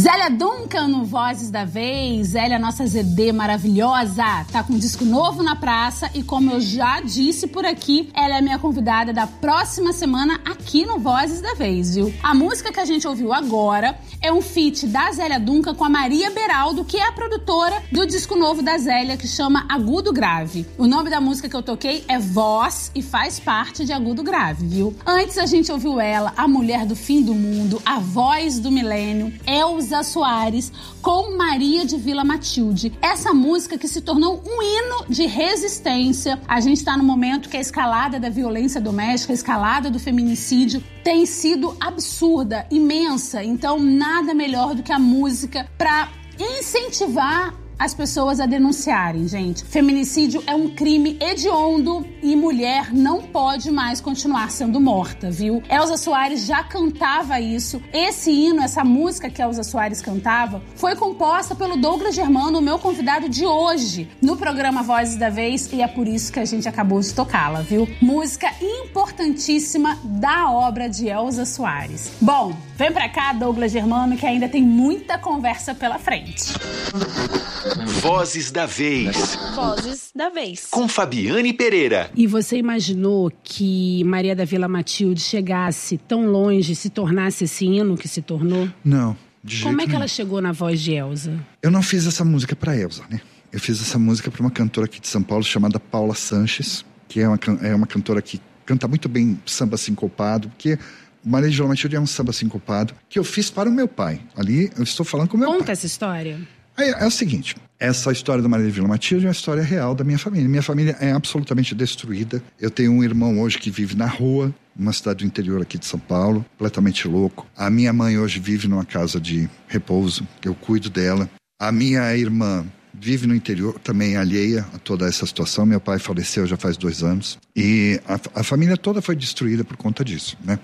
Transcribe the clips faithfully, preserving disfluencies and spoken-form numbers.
Zélia Duncan no Vozes da Vez. Zélia, nossa Z D maravilhosa, tá com um disco novo na praça e, como eu já disse por aqui, ela é minha convidada da próxima semana aqui no Vozes da Vez, viu? A música que a gente ouviu agora é um feat da Zélia Duncan com a Maria Beraldo, que é a produtora do disco novo da Zélia, que chama Agudo Grave. O nome da música que eu toquei é Voz e faz parte de Agudo Grave, viu? Antes a gente ouviu ela, a mulher do fim do mundo, a voz do milênio, Elza Soares, com Maria de Vila Matilde. Essa música que se tornou um hino de resistência. A gente está no momento que a escalada da violência doméstica, a escalada do feminicídio tem sido absurda, imensa. Então, nada melhor do que a música para incentivar as pessoas a denunciarem, gente. Feminicídio é um crime hediondo e mulher não pode mais continuar sendo morta, viu? Elza Soares já cantava isso. Esse hino, essa música que Elza Soares cantava, foi composta pelo Douglas Germano, o meu convidado de hoje, no programa Vozes da Vez, e é por isso que a gente acabou de tocá-la, viu? Música importantíssima da obra de Elza Soares. Bom, vem pra cá, Douglas Germano, que ainda tem muita conversa pela frente. Vozes da Vez. Vozes da Vez. Com Fabiane Pereira. E você imaginou que Maria da Vila Matilde chegasse tão longe, se tornasse esse hino que se tornou? Não, de jeito Como é que nenhum. ela chegou na voz de Elza? Eu não fiz essa música pra Elza, né? Eu fiz essa música pra uma cantora aqui de São Paulo chamada Paula Sanches, que é uma, é uma cantora que canta muito bem samba sincopado, porque Maria de Vila Matilde é um samba sincopado, que eu fiz para o meu pai. Ali eu estou falando com o meu Conta pai. essa história. É, é o seguinte, essa história da Maria de Vila Matilde é uma história real da minha família. Minha família é absolutamente destruída. Eu tenho um irmão hoje que vive na rua, numa cidade do interior aqui de São Paulo, completamente louco. A minha mãe hoje vive numa casa de repouso, eu cuido dela. A minha irmã vive no interior, também alheia a toda essa situação. Meu pai faleceu já faz dois anos. E a, a família toda foi destruída por conta disso, né?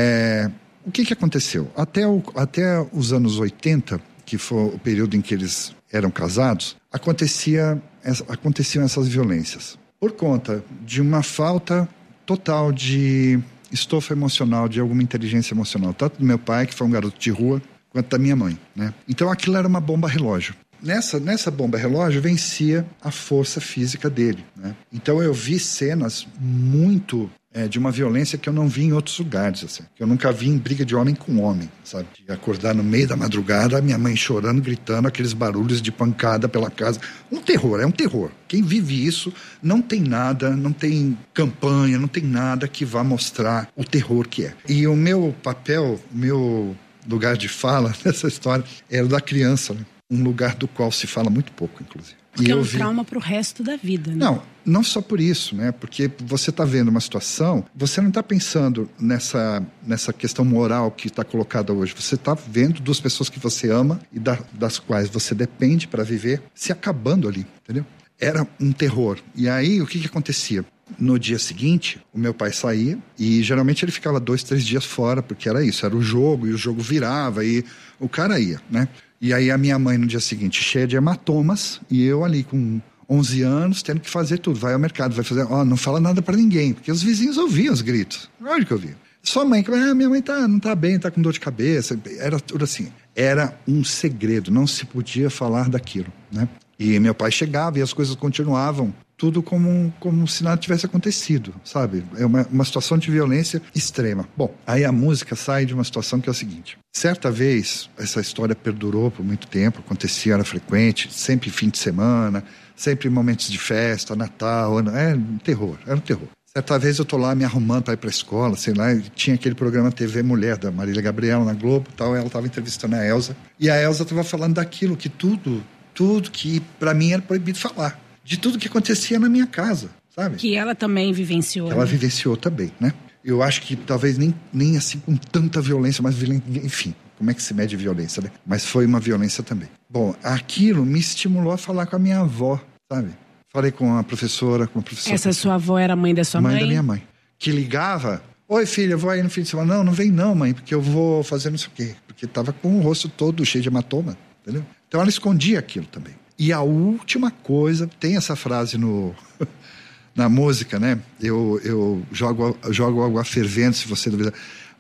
É, o que que aconteceu? Até, o, até os anos oitenta... que foi o período em que eles eram casados, acontecia, aconteciam essas violências. Por conta de uma falta total de estofo emocional, de alguma inteligência emocional, tanto do meu pai, que foi um garoto de rua, quanto da minha mãe, né? Então aquilo era uma bomba relógio. Nessa, nessa bomba relógio vencia a força física dele, né? Então eu vi cenas muito... É, de uma violência que eu não vi em outros lugares, assim. Que eu nunca vi em briga de homem com homem, sabe? De acordar no meio da madrugada, minha mãe chorando, gritando, aqueles barulhos de pancada pela casa. Um terror, é um terror. Quem vive isso não tem nada, não tem campanha, não tem nada que vá mostrar o terror que é. E o meu papel, o meu lugar de fala nessa história era o da criança, né? Um lugar do qual se fala muito pouco, inclusive. Porque e é um vi... trauma pro resto da vida, né? Não, não só por isso, né? Porque você está vendo uma situação, você não está pensando nessa, nessa questão moral que está colocada hoje. Você está vendo duas pessoas que você ama e da, das quais você depende para viver se acabando ali, entendeu? Era um terror. E aí, o que que acontecia? No dia seguinte, o meu pai saía e geralmente ele ficava dois, três dias fora, porque era isso, era o jogo, e o jogo virava e o cara ia, né? E aí a minha mãe no dia seguinte, cheia de hematomas, e eu ali com onze anos, tendo que fazer tudo. Vai ao mercado, vai fazer... Ó, não fala nada pra ninguém, porque os vizinhos ouviam os gritos. Lógico que ouviam. Sua mãe, ah, minha mãe tá, não tá bem, tá com dor de cabeça. Era tudo assim. Era um segredo, não se podia falar daquilo, né? E meu pai chegava e as coisas continuavam, tudo como, como se nada tivesse acontecido, sabe? É uma, uma situação de violência extrema. Bom, aí a música sai de uma situação que é o seguinte. Certa vez, essa história perdurou por muito tempo, acontecia, era frequente, sempre fim de semana, sempre momentos de festa, Natal, era um terror, era um terror. Certa vez eu tô lá me arrumando para ir pra escola, sei lá, e tinha aquele programa T V Mulher, da Marília Gabriela, na Globo e tal, ela tava entrevistando a Elza, e a Elza tava falando daquilo, que tudo, tudo que pra mim era proibido falar. De tudo que acontecia na minha casa, sabe? Que ela também vivenciou. Ela né? vivenciou também, né? Eu acho que talvez nem, nem assim com tanta violência, mas violência, enfim, como é que se mede violência, né? Mas foi uma violência também. Bom, aquilo me estimulou a falar com a minha avó, sabe? Falei com a professora, com a professora. Essa sua avó era mãe da sua mãe? Mãe da minha mãe. Que ligava, oi filha, eu vou aí no fim de semana. Não, não vem não, mãe, porque eu vou fazer não sei o quê. Porque tava com o rosto todo cheio de hematoma, entendeu? Então ela escondia aquilo também. E a última coisa, tem essa frase no, na música, né? Eu, eu jogo, jogo água fervente, se você duvidar.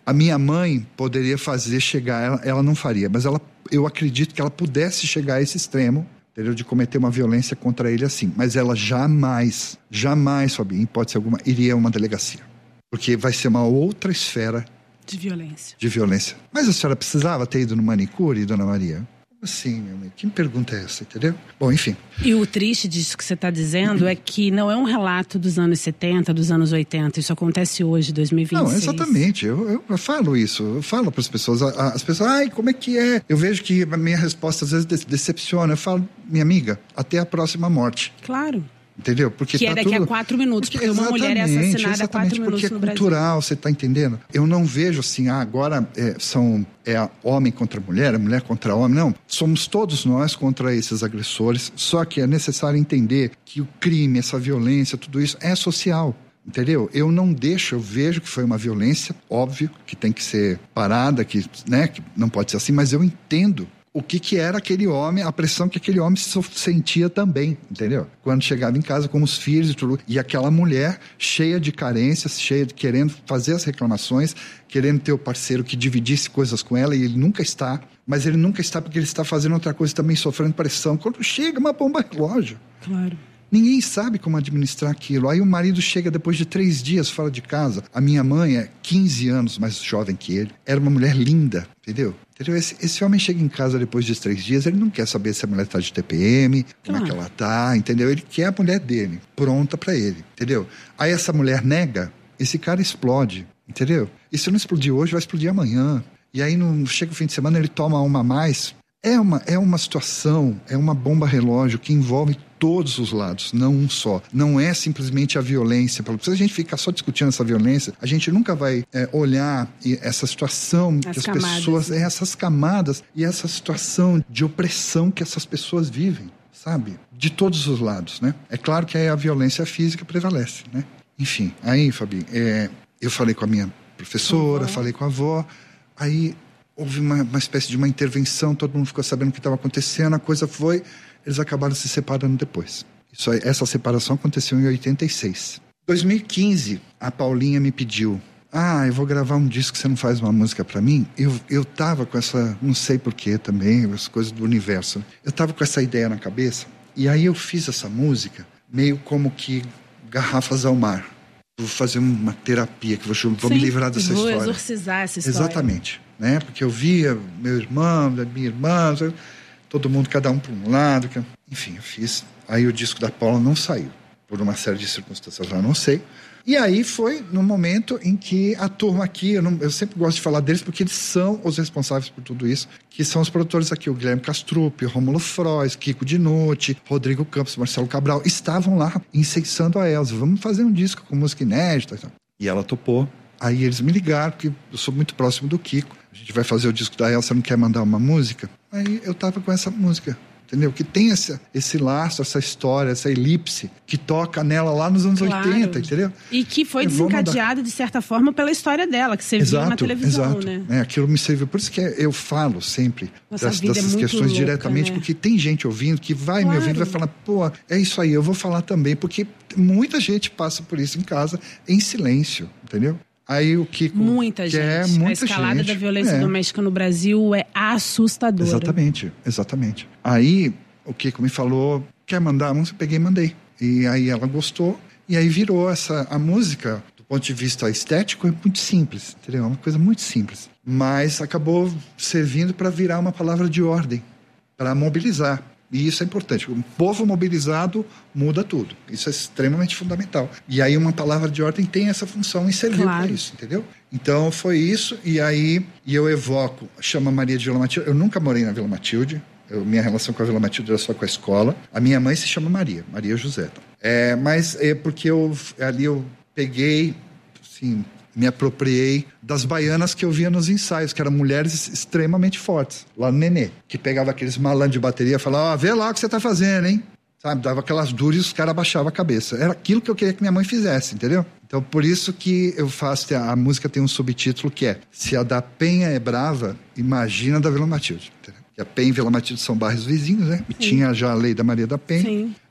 A minha mãe poderia fazer chegar, ela, ela não faria, mas ela, eu acredito que ela pudesse chegar a esse extremo, entendeu? De cometer uma violência contra ele assim. Mas ela jamais, jamais, Fabinho, em hipótese alguma, iria a uma delegacia. Porque vai ser uma outra esfera de violência. De violência. Mas a senhora precisava ter ido no manicure, dona Maria? Assim, meu amigo, que pergunta é essa, entendeu? Bom, enfim. E o triste disso que você está dizendo é que não é um relato dos anos setenta, dos anos oitenta. Isso acontece hoje, dois mil e vinte e seis. Não, exatamente. Eu, eu, eu falo isso. Eu falo para as pessoas. As pessoas, ai, como é que é? Eu vejo que a minha resposta às vezes decepciona. Eu falo, minha amiga, até a próxima morte. Claro. Entendeu? Porque que tá é daqui tudo... a quatro minutos, porque, porque uma mulher é assassinada há quatro minutos no Brasil. Porque é cultural, você está entendendo? Eu não vejo assim, ah, agora é, são é, homem contra mulher, é mulher contra homem. Não, somos todos nós contra esses agressores, só que é necessário entender que o crime, essa violência, tudo isso é social. Entendeu? Eu não deixo, eu vejo que foi uma violência, óbvio, que tem que ser parada, que, né, que não pode ser assim, mas eu entendo o que que era aquele homem, a pressão que aquele homem sentia também, entendeu? Quando chegava em casa com os filhos e tudo, e aquela mulher cheia de carências, cheia de querendo fazer as reclamações, querendo ter o parceiro que dividisse coisas com ela, e ele nunca está, mas ele nunca está porque ele está fazendo outra coisa também, sofrendo pressão. Quando chega uma bomba relógio. Claro. Ninguém sabe como administrar aquilo. Aí o marido chega depois de três dias fora de casa. A minha mãe é quinze anos mais jovem que ele. Era uma mulher linda, entendeu? Entendeu? Esse, esse homem chega em casa depois de três dias, ele não quer saber se a mulher está de T P M, como ah. é que ela tá, entendeu? Ele quer a mulher dele, pronta para ele, entendeu? Aí essa mulher nega, esse cara explode, entendeu? E se não explodir hoje, vai explodir amanhã. E aí não chega o fim de semana, ele toma uma a mais. É uma, é uma situação, é uma bomba relógio que envolve todos os lados, não um só. Não é simplesmente a violência. Se a gente ficar só discutindo essa violência, a gente nunca vai é, olhar essa situação as que as camadas, pessoas... né? Essas camadas e essa situação de opressão que essas pessoas vivem, sabe? De todos os lados, né? É claro que aí a violência física prevalece, né? Enfim, aí, Fabi, é, eu falei com a minha professora, uhum. falei com a avó, aí houve uma, uma espécie de uma intervenção, todo mundo ficou sabendo o que estava acontecendo, a coisa foi... Eles acabaram se separando depois. Isso, essa separação aconteceu em oitenta e seis. Em dois mil e quinze, a Paulinha me pediu, ah, eu vou gravar um disco, você não faz uma música pra mim? Eu, eu tava com essa, não sei porquê também, as coisas do universo. Eu tava com essa ideia na cabeça, e aí eu fiz essa música, meio como que garrafas ao mar. Vou fazer uma terapia, que vou, vou me livrar dessa vou história. Vou exorcizar essa história. Exatamente, né? Porque eu via meu irmão, minha irmã... todo mundo, cada um para um lado. Enfim, eu fiz. Aí o disco da Paula não saiu, por uma série de circunstâncias, eu não sei. E aí foi no momento em que a turma aqui, eu, não, eu sempre gosto de falar deles, porque eles são os responsáveis por tudo isso, que são os produtores aqui, o Guilherme Castrup, o Rômulo Frois, Kiko Dinucci, Rodrigo Campos, Marcelo Cabral, estavam lá incensando a Elza. Vamos fazer um disco com música inédita. E ela topou. Aí eles me ligaram, porque eu sou muito próximo do Kiko. A gente vai fazer o disco da Elza, não quer mandar uma música? Aí eu tava com essa música, entendeu? Que tem esse, esse laço, essa história, essa elipse, que toca nela lá nos anos claro. oitenta, entendeu? E que foi eu desencadeado, de certa forma, pela história dela, que você exato, viu na televisão, exato. né? É, aquilo me serviu. Por isso que eu falo sempre das, dessas é questões louca, diretamente, né? Porque tem gente ouvindo que vai claro. me ouvindo e vai falar, pô, é isso aí, eu vou falar também, porque muita gente passa por isso em casa, em silêncio, entendeu? Aí o Kiko muita gente. É, muita a escalada gente, da violência é. doméstica no Brasil é assustadora. Exatamente, exatamente. Aí o Kiko me falou, quer mandar a música? Eu peguei e mandei. E aí ela gostou, e aí virou essa... A música, do ponto de vista estético, é muito simples, entendeu? É uma coisa muito simples. Mas acabou servindo para virar uma palavra de ordem, para mobilizar. E isso é importante. Um povo mobilizado muda tudo. Isso é extremamente fundamental. E aí uma palavra de ordem tem essa função e serviu claro. para isso, entendeu? Então foi isso. E aí e eu evoco, chama Maria de Vila Matilde. Eu nunca morei na Vila Matilde. Eu, minha relação com a Vila Matilde era só com a escola. A minha mãe se chama Maria, Maria José. É, mas é porque eu, ali eu peguei, assim... me apropriei das baianas que eu via nos ensaios, que eram mulheres extremamente fortes, lá no Nenê, que pegava aqueles malandros de bateria e falava, ó, oh, vê lá o que você tá fazendo, hein? Sabe, dava aquelas duras e os caras abaixavam a cabeça. Era aquilo que eu queria que minha mãe fizesse, entendeu? Então, por isso que eu faço, a música tem um subtítulo que é Se a da Penha é brava, imagina a da Vila Matilde, entendeu? E a Penha e Vila Matilde são bairros vizinhos, né? E tinha já a lei da Maria da Penha. Sim.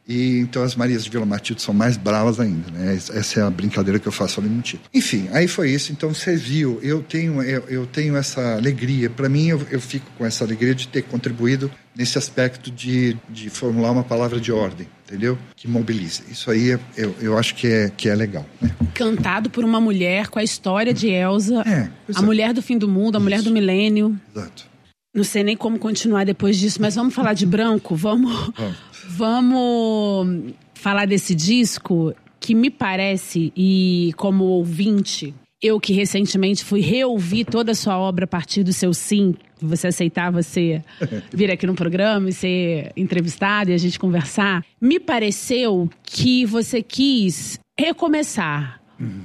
E então as Marias de Vila Matilde são mais bravas ainda, né? Essa é a brincadeira que eu faço ali no título. Enfim, aí foi isso. Então serviu. Eu tenho, eu, eu tenho essa alegria. Para mim, eu, eu fico com essa alegria de ter contribuído nesse aspecto de, de formular uma palavra de ordem, entendeu? Que mobilize. Isso aí eu, eu acho que é, que é legal, né? Cantado por uma mulher com a história de Elza, é, a mulher do fim do mundo, a isso. mulher do milênio. Exato. Não sei nem como continuar depois disso, mas vamos falar de Branco? Vamos... Vamos. Vamos falar desse disco que me parece, e como ouvinte, eu que recentemente fui reouvir toda a sua obra a partir do seu sim, que você aceitava ser, vir aqui no programa e ser entrevistado e a gente conversar, me pareceu que você quis recomeçar. Uhum.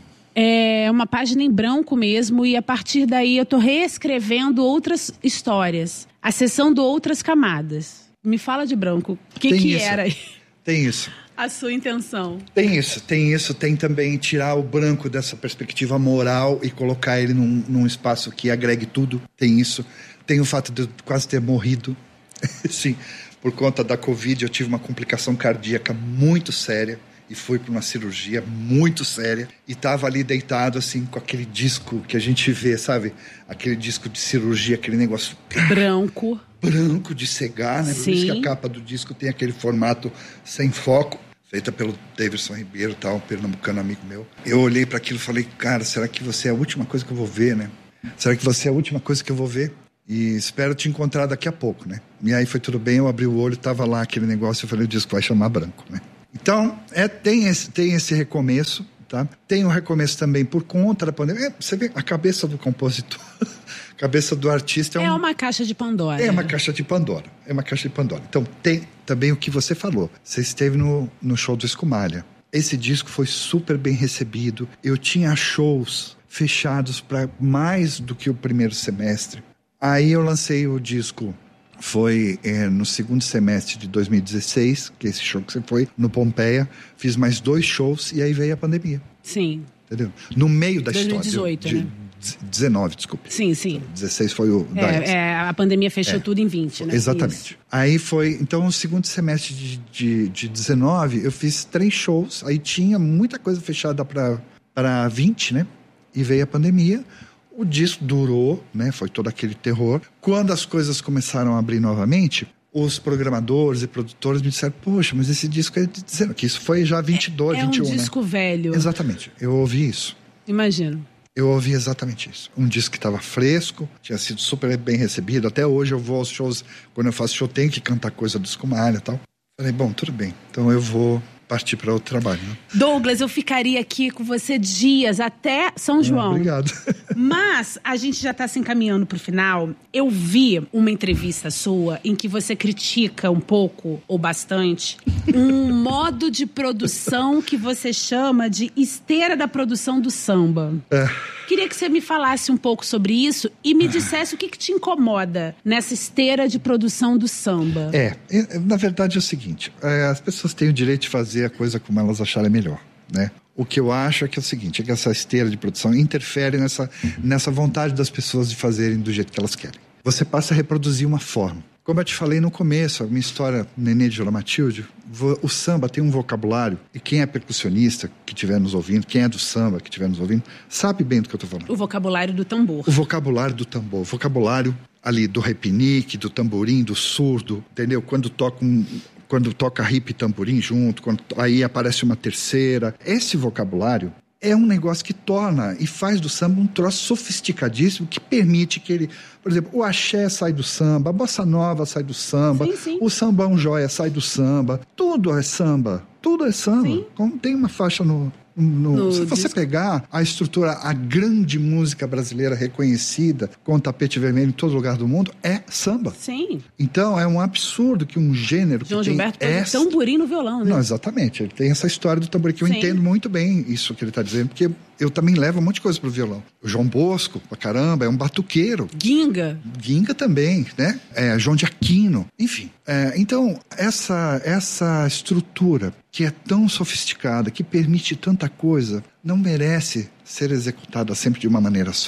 É uma página em branco mesmo, e a partir daí eu tô reescrevendo outras histórias, acessando outras camadas. Me fala de Branco. O que, que era aí? Tem isso. A sua intenção. Tem isso, tem isso. Tem também tirar o Branco dessa perspectiva moral e colocar ele num, num espaço que agregue tudo. Tem isso. Tem o fato de eu quase ter morrido. Sim, por conta da Covid eu tive uma complicação cardíaca muito séria. E fui para uma cirurgia muito séria. E tava ali deitado, assim, com aquele disco que a gente vê, sabe? Aquele disco de cirurgia, aquele negócio... Branco. Branco de cegar, né? Por Sim. isso que a capa do disco tem aquele formato sem foco. Feita pelo Davidson Ribeiro, tal, um pernambucano amigo meu. Eu olhei para aquilo e falei, cara, será que você é a última coisa que eu vou ver, né? Será que você é a última coisa que eu vou ver? E espero te encontrar daqui a pouco, né? E aí foi tudo bem, eu abri o olho, tava lá aquele negócio, eu falei, o disco vai chamar Branco, né? Então, é, tem, esse, tem esse recomeço, tá? Tem um recomeço também por conta da pandemia. É, você vê a cabeça do compositor, a cabeça do artista... É, um, é uma caixa de Pandora. É uma caixa de Pandora, é uma caixa de Pandora. Então, tem também o que você falou. Você esteve no, no show do Escumalha. Esse disco foi super bem recebido. Eu tinha shows fechados para mais do que o primeiro semestre. Aí eu lancei o disco... Foi é, no segundo semestre de dois mil e dezesseis, que esse show que você foi, no Pompeia. Fiz mais dois shows e aí veio a pandemia. Sim. Entendeu? No meio da dois mil e dezoito, história. né? De, dezenove, desculpe. Sim, sim. dezesseis foi o... É, é, a pandemia fechou é, tudo em vinte, né? Exatamente. Isso. Aí foi... Então, no segundo semestre de, de, de dezenove, eu fiz três shows. Aí tinha muita coisa fechada para vinte, né? E veio a pandemia. O disco durou, né? Foi todo aquele terror. Quando as coisas começaram a abrir novamente, os programadores e produtores me disseram, poxa, mas esse disco é de dezembro, que isso foi já vinte e dois, é, vinte e um, é um disco né? velho. Exatamente. Eu ouvi isso. Imagino. Eu ouvi exatamente isso. Um disco que estava fresco, tinha sido super bem recebido. Até hoje eu vou aos shows, quando eu faço show, tenho que cantar coisa do Escumalha e tal. Falei, bom, tudo bem. Então eu vou partir para outro trabalho, né? Douglas, eu ficaria aqui com você dias, até São João. Ah, obrigado. Mas a gente já está se encaminhando para o final. Eu vi uma entrevista sua em que você critica um pouco, ou bastante, um modo de produção que você chama de esteira da produção do samba. É. Queria que você me falasse um pouco sobre isso e me dissesse o que, que te incomoda nessa esteira de produção do samba. É, na verdade é o seguinte, as pessoas têm o direito de fazer a coisa como elas acharem melhor, né? O que eu acho é que é o seguinte, é que essa esteira de produção interfere nessa, nessa vontade das pessoas de fazerem do jeito que elas querem. Você passa a reproduzir uma forma. Como eu te falei no começo, a minha história, Nenê de Vila Matilde, o samba tem um vocabulário, e quem é percussionista que estiver nos ouvindo, quem é do samba que estiver nos ouvindo, sabe bem do que eu estou falando. O vocabulário do tambor. O vocabulário do tambor, o vocabulário ali do repinique, do tamborim, do surdo, entendeu? Quando toca um... Quando toca hip e tamborim junto, quando, aí aparece uma terceira. Esse vocabulário é um negócio que torna e faz do samba um troço sofisticadíssimo que permite que ele... Por exemplo, o axé sai do samba, a bossa nova sai do samba, sim, sim. O sambão joia sai do samba. Tudo é samba, tudo é samba. Sim. Como tem uma faixa no... No, no se você disco. Pegar a estrutura, a grande música brasileira reconhecida com tapete vermelho em todo lugar do mundo, é samba. Sim. Então é um absurdo que um gênero João que Gilberto tem põe essa... tamborim no violão, né? Não, exatamente. Ele tem essa história do tamborim que eu Sim. entendo muito bem isso que ele está dizendo, porque eu também levo um monte de coisa pro violão. O João Bosco, pra caramba, é um batuqueiro. Ginga. Ginga também, né? É, João de Aquino, enfim. É, então, essa, essa estrutura que é tão sofisticada, que permite tanta coisa, não merece ser executada sempre de uma maneira só.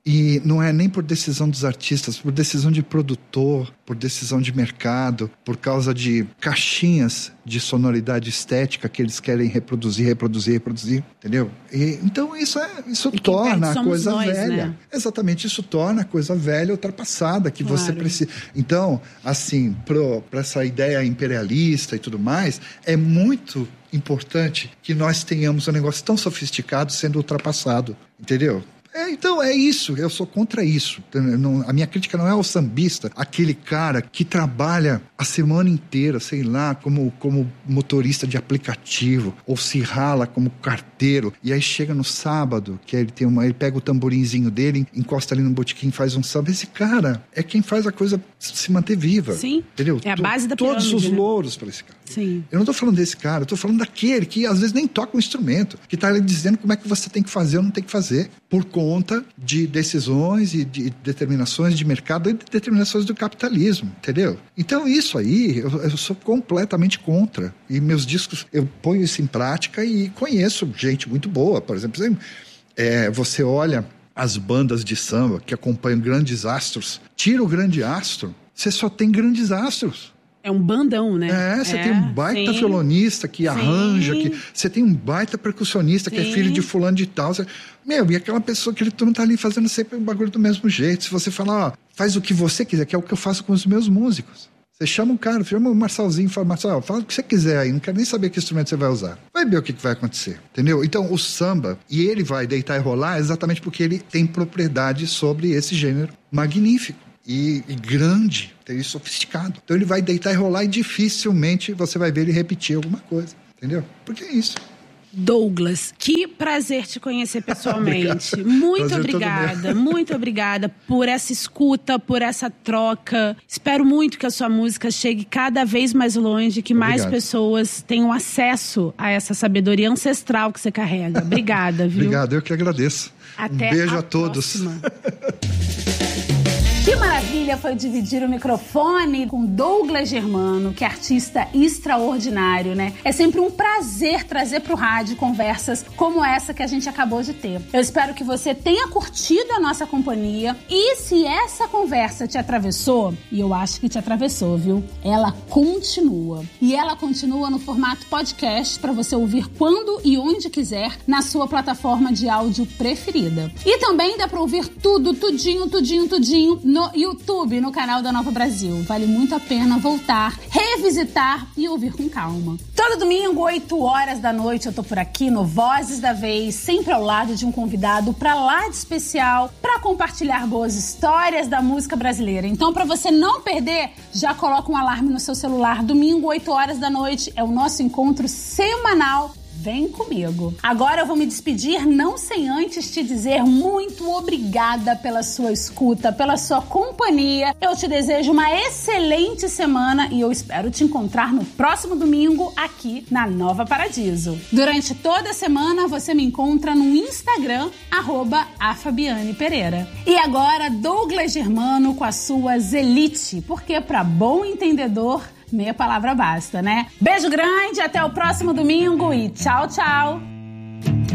E não é nem por decisão dos artistas, por decisão de produtor, por decisão de mercado, por causa de caixinhas de sonoridade estética que eles querem reproduzir, reproduzir, reproduzir, entendeu? E, então isso, é, isso torna a coisa nós, velha. Né? Exatamente, isso torna a coisa velha ultrapassada, que claro. Você precisa... Então, assim, para essa ideia imperialista e tudo mais, é muito importante que nós tenhamos um negócio tão sofisticado sendo ultrapassado, entendeu? É, então, é isso. Eu sou contra isso. Não, a minha crítica não é ao sambista, aquele cara que trabalha a semana inteira, sei lá, como, como motorista de aplicativo, ou se rala como carteiro, e aí chega no sábado, que ele, tem uma, ele pega o tamborinzinho dele, encosta ali no botequim e faz um samba. Esse cara é quem faz a coisa se manter viva. Sim, entendeu? É a base da pirâmide, Todos os né? louros para esse cara. Sim. Eu não estou falando desse cara, eu estou falando daquele que às vezes nem toca um instrumento, que está ali dizendo como é que você tem que fazer ou não tem que fazer, por conta de decisões e de determinações de mercado e de determinações do capitalismo, entendeu? Então isso aí, eu, eu sou completamente contra. E meus discos, eu ponho isso em prática e conheço gente muito boa. Por exemplo, é, você olha as bandas de samba que acompanham grandes astros, tira o grande astro, você só tem grandes astros. É um bandão, né? É, você é, tem um baita sim. violonista que sim. arranja, que, você tem um baita percussionista sim. que é filho de fulano de tal. Você, meu, e aquela pessoa que ele não tá ali fazendo sempre o bagulho do mesmo jeito. Se você falar, ó, faz o que você quiser, que é o que eu faço com os meus músicos. Você chama um cara, chama o Marçalzinho e fala, Marçal, fala o que você quiser aí, não quero nem saber que instrumento você vai usar. Vai ver o que, que vai acontecer, entendeu? Então, o samba, e ele vai deitar e rolar exatamente porque ele tem propriedade sobre esse gênero magnífico. E, e grande, e sofisticado. Então ele vai deitar e rolar e dificilmente você vai ver ele repetir alguma coisa, entendeu? Porque é isso. Douglas, que prazer te conhecer pessoalmente. Muito prazer obrigada, muito obrigada por essa escuta, por essa troca. Espero muito que a sua música chegue cada vez mais longe, que Obrigado. mais pessoas tenham acesso a essa sabedoria ancestral que você carrega. Obrigada, viu? Obrigado, eu que agradeço. Até um beijo a, a todos. Que maravilha foi dividir o microfone com Douglas Germano, que é artista extraordinário, né? É sempre um prazer trazer pro rádio conversas como essa que a gente acabou de ter. Eu espero que você tenha curtido a nossa companhia e se essa conversa te atravessou, e eu acho que te atravessou, viu? Ela continua. E ela continua no formato podcast para você ouvir quando e onde quiser na sua plataforma de áudio preferida. E também dá para ouvir tudo, tudinho, tudinho, tudinho no YouTube, no canal da Nova Brasil. Vale muito a pena voltar, revisitar e ouvir com calma. Todo domingo, oito horas da noite, eu tô por aqui no Vozes da Vez, sempre ao lado de um convidado pra lá de especial, pra compartilhar boas histórias da música brasileira. Então, pra você não perder, já coloca um alarme no seu celular. Domingo, oito horas da noite, é o nosso encontro semanal. Vem comigo. Agora eu vou me despedir, não sem antes te dizer muito obrigada pela sua escuta, pela sua companhia. Eu te desejo uma excelente semana e eu espero te encontrar no próximo domingo aqui na Nova Paradiso. Durante toda a semana você me encontra no Instagram, arroba a Fabiane Pereira. E agora Douglas Germano com as suas Elite, porque para bom entendedor, meia palavra basta, né? Beijo grande, até o próximo domingo e tchau, tchau!